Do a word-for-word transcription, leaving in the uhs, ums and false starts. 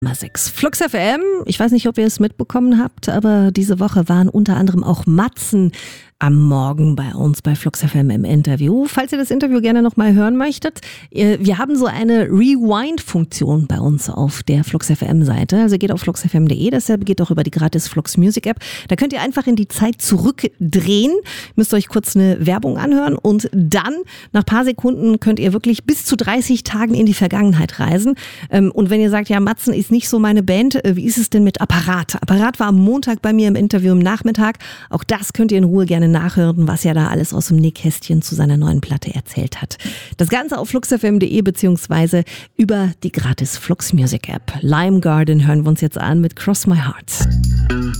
sechs. Flux F M, ich weiß nicht, ob ihr es mitbekommen habt, aber diese Woche waren unter anderem auch Matzen am Morgen bei uns bei Flux F M im Interview. Falls ihr das Interview gerne nochmal hören möchtet, wir haben so eine Rewind-Funktion bei uns auf der Flux F M-Seite. Also geht auf flux f m punkt de, deshalb geht auch über die gratis Flux Music App. Da könnt ihr einfach in die Zeit zurückdrehen, müsst euch kurz eine Werbung anhören und dann, nach ein paar Sekunden, könnt ihr wirklich bis zu dreißig Tagen in die Vergangenheit reisen. Und wenn ihr sagt, ja, Matzen ist nicht so meine Band, wie ist es denn mit Apparat? Apparat war am Montag bei mir im Interview am Nachmittag. Auch das könnt ihr in Ruhe gerne nachhören, was er da alles aus dem Nähkästchen zu seiner neuen Platte erzählt hat. Das Ganze auf flux f m punkt de beziehungsweise über die gratis Flux Music App. Lime Garden hören wir uns jetzt an mit Cross My Heart.